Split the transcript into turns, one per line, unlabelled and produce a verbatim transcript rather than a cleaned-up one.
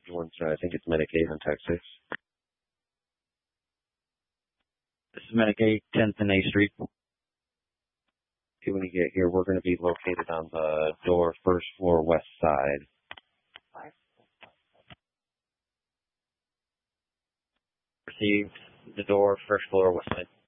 One's, uh, I think it's Medicaid on Texas. This is Medicaid, tenth and A Street. Okay, when you get here, we're going to be located on the door, first floor, west side. Received the door, first floor, west side.